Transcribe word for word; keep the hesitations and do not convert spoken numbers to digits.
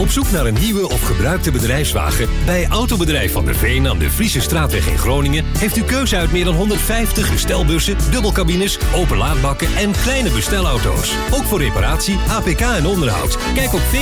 Op zoek naar een nieuwe of gebruikte bedrijfswagen? Bij Autobedrijf Van der Veen aan de Friese Straatweg in Groningen heeft u keuze uit meer dan honderdvijftig bestelbussen, dubbelcabines, openlaadbakken en kleine bestelauto's. Ook voor reparatie, A P K en onderhoud. Kijk op v